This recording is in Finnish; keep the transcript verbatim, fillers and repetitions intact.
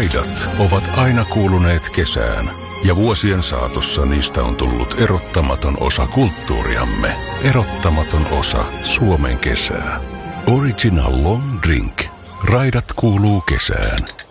Raidat ovat aina kuuluneet kesään, ja vuosien saatossa niistä on tullut erottamaton osa kulttuuriamme. Erottamaton osa Suomen kesää. Original Long Drink. Raidat kuuluu kesään.